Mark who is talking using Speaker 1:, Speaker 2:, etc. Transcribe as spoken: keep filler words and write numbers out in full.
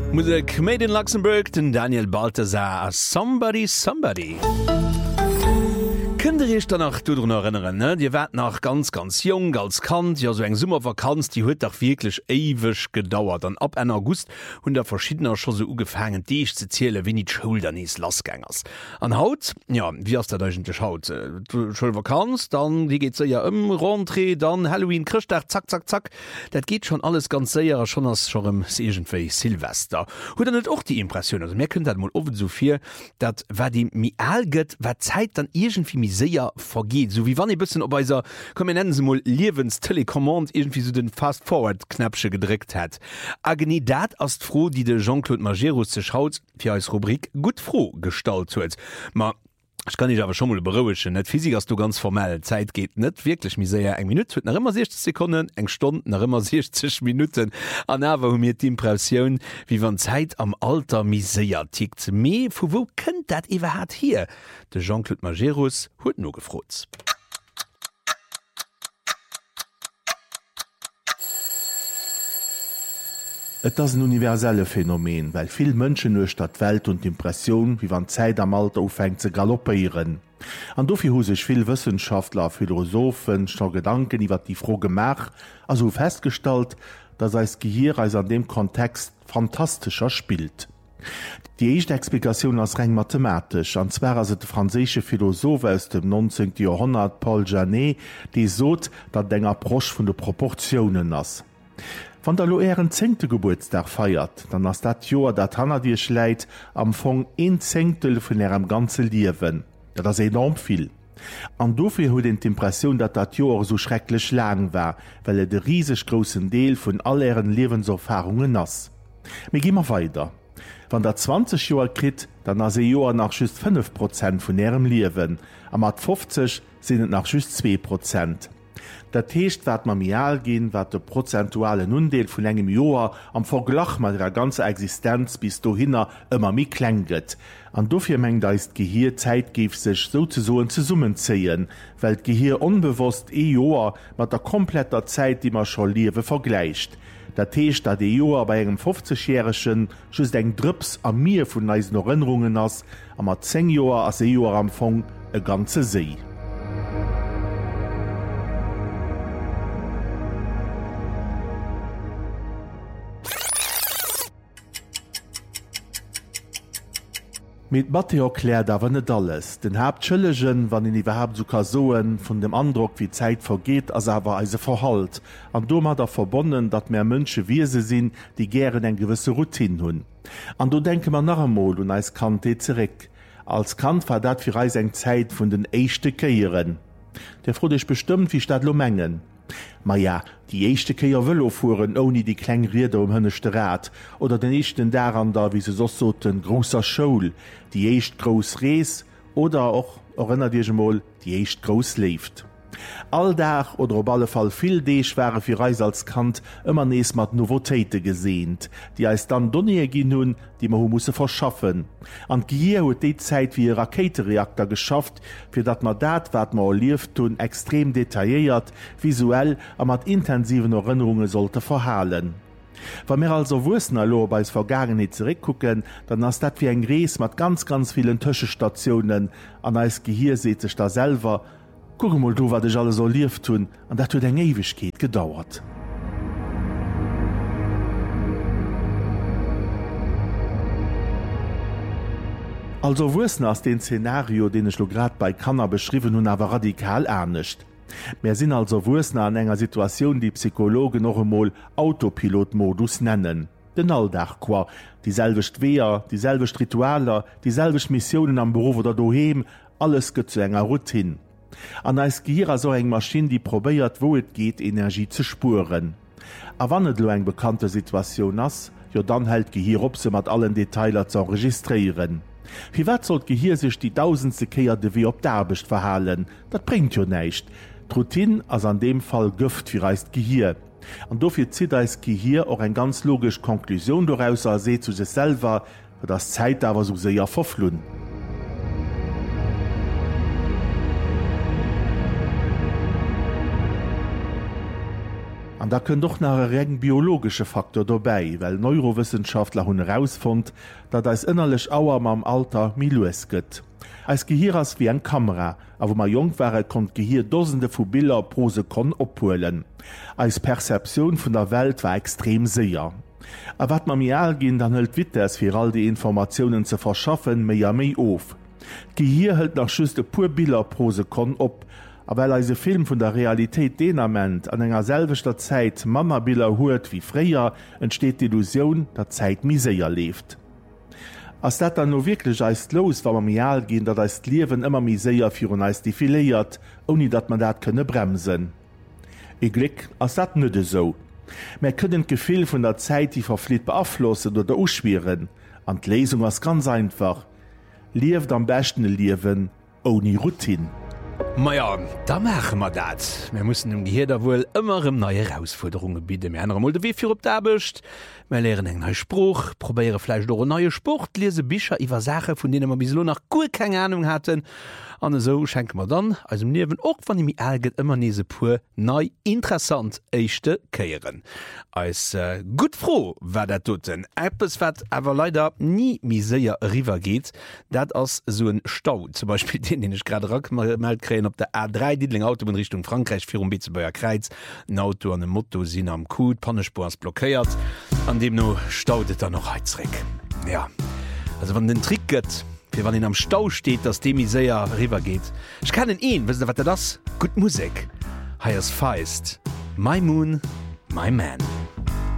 Speaker 1: Musik made in Luxemburg, den Daniel Balthasar, Somebody, Somebody. Könnt ihr euch danach noch erinnern, ne? Die wart noch ganz, ganz jung, als Kind, ja so ein Sommervakanz, die hat doch wirklich ewig gedauert. Und ab Ende August haben da verschiedene schon so angefangen, die ich zu zählen, wie die Schule ist, Lastgängers. Und heute, ja, wie hast du das eigentlich heute? Du Schulvakanz, dann, wie geht's ja um Rentrée, dann Halloween, Christtag, zack, zack, zack. Das geht schon alles ganz sehr, schon als schon im irgendwie Silvester. Und dann hat auch die Impression, also mir könnt das mal offen so viel, dass, was die mir geht, was Zeit dann irgendwie sehr vergeht, so wie wann ihr bisschen ob dieser, komm, nennen Sie mal, Lebenstelekommand irgendwie so den Fast-Forward-Knäpsche gedrückt hat. Agni dat ist froh, die de Jean-Claude Majerus zu schaut, für als Rubrik gut froh gestaltet wird. Ma, ich kann dich aber schon mal beruhigen, nicht Physik hast du ganz formell, Zeit geht nicht wirklich, mir sehr eng Minute, nach immer sechzig Sekunden, eng Stunden, nach immer sechzig Minuten, an aber mir die Impression, wie wenn Zeit am Alter mir sehr tickt. Me, für wo könnt das überhaupt hier? Der Jean-Claude Majerus hat nur gefragt.
Speaker 2: Et ass ein universelle Phänomen, weil viel Mënschen nur statt Welt und Impression, wie wann Zeit am Alter aufhängt ze galoppieren. An dofir hu sech viel Wissenschaftler, Philosophen, schon Gedanken iwwer die froh gemach, also festgestellt, dass eis Gehir als an dem Kontext fantastischer spielt. Die echte Explikation ist rein mathematisch, und zwar as de franzésche Philosoph aus dem neunzehnten Jahrhundert Paul Janet, die sot, dat d'eng Approche vun de Proportionen ass. Wann der lo Ären zehnte Geburtstag feiert, dann ass dat Joer dat Hanna Dir schleit am Fong een Zehntel vun ihrem ganze Liewen. Dat ass enorm viel. An dofir huet d' Impression, dat dat Joer so schrecklich lang war, well er de riesig großen Deel vun all ihren Lebenserfahrungen ass. Me gimmer weiter. Wann der zwanzig Joer krit, dann ass e Joer nach just fünf Prozent vun ihrem Liewen, am mat fünfzig sinnet nach just zwei Prozent. Dat Teescht wat ma mial gin, wat de prozentuale Nundeel vun engem Joer am Verglach mat der ganze Existenz bis do hinner ëmmer mi klenget. An dofir mengg da ist Gehir Zeit gif sech so ze soen ze summen zeien, weil d Gehir unbewusst e Joer mat der kompletter Zeit, die man schon liewe vergleicht. Dat Teescht dat de Joer bei engem fünfzigjährigeschen just eng Drps a mir vun neisen Erinnerungen ass, a mat zehn Joer as e Joer am Fong e ganze See. Mit Matteo klärt awer net alles. Den Hauptschëllegen, wann in iwwerhap zu kasoen, vun dem Andruck wie Zeit vergeht, as awer eise verhalt. An dommer der verbonnen, dat mehr Mënsche Wiese sinn, die gieren eng gewisse Routin hunn. An do denke man nach emol und als Kant de zerek. Als Kant war dat fir eis eng Zeit vun den eischchte Keieren. Der froh dich bestimmt wie statt lo mengen. Ma ja, die eischchte Keier wëllo fuhren oni die Klengriede um hënnechte Rat oder den echten daran da wie se so so den grosser Schoul, die eicht groß Rees oder auch erinner Dir mal die eicht groß left. Alldach oder op alle Fall viel deech wäre fir Reis als Kant ëmmer nees mat Novotéite gesehnt, die als dann Donnie gin hun, die man hu musse verschaffen. An Gehir huet de Zeit wie e Raketereaktor geschafft, fir dat mat dat wat ma lieft hun extrem detailliert, visuell a mat intensiven Erinnerungen sollte verhalen. Wenn mir also wussten allo beis Vergangenheit zurückgucken, dann ass dat wie eng Rees mat ganz ganz vielen Tëschestationen, an als Gehir seet sech da selber, guck mal du, wat ich alles so lief tun, an dat huet eng Ewigkeit gedauert. Also wussen aus dem Szenario, den ich lo grad bei Kanner beschrieben hun aber radikal ernstcht. Mehr sinn also wussen an enger Situation, die Psychologen noch einmal Autopilotmodus nennen. Den Alldach qua, dieselbecht Weher, dieselbecht Ritualer, dieselbecht Missionen am Beruf oder daheim, alles geht zu enger Routine. An als Gehir so eng Maschine, die probéiert, wo et geht, Energie zu spuren. A wannet lo eng bekannte Situation ass, jo dann hält Gehir op se mat allen Detailer zu enregistrieren. Wie wat sollt Gehir sich die tausendste Keier de wie op derbecht verhalen? Dat bringt jo neicht. Routine as an dem Fall Gift wie reist Gehir. An dofir zit als Gehir auch eng ganz logisch Konklusion daraus er se zu sich selber, wo das Zeit awer so se ja verflun. An da kën doch nach regen biologische Faktor dabei, well Neurowissenschaftler hunn herausfund, dat als innerlech Auer am Alter milues gëtt. Als Gehir ass wie eng Kamera, a wo ma jong wäre kont Gehir dosende vu Bilder pro Sekon ophoelen. Als Perzeption vun der Welt war extrem séier. A wat ma mir ginn, dann hëlt wit es fir all die Informationen ze verschaffen méi a méi of. Gehir hëlt nach schüste pur Bilder pro Sekon op, a well eise Film vun der Realität denament an enger selvechter Zeit Mamabiller huet wie fréier, entsteet d'Illusion, dat Zeit miséier lebt. Ass dat dann no wirklich eist los, war ma mir ginn, dat eist Liewen immer miséier fir un eist defiléiert, oni dat man dat kënne bremsen. E Glück ass dat nëtte so. Mer kënnen Gefehl vun der Zeit die verfliet beaflossen oder uschwieren. An d'Lesung ass ganz einfach. Lieft am besten Liewen oni Routin.
Speaker 1: Maja, da machen wir dat. Wir müssen im Gehir da wohl immer im neue Herausforderungen bieten. Wir haben mal wie viel ob da bist. Wir lernen einen neuen Spruch, probieren vielleicht noch einen neuen Sport, lesen Bücher über Sachen, von denen wir bislang noch gut keine Ahnung hatten. Und so schenken wir dann, also im Leben auch von dem Ärger immer diese pur neu interessant echte Kehren. Als äh, gut froh war das tut. Etwas, was aber leider nie mehr sehr rüber geht, das ist so ein Stau. Zum Beispiel den, den ich gerade rückgemeldet kriege, auf der A drei Diedling Autobahn Richtung Frankreich, für um Bitzenbauer Kreuz. Ein Auto und ein Motto sind am Kut, Pannenspur ist blockiert. An dem noch staut es dann noch heizrig. Ja, also wenn den Trick geht, wie wenn ihn am Stau steht, dass dem sehr rüber geht. Ich kann ihn ihn, wisst ihr, was das? Gut Musik. Heißt Feist. My Moon, My Man.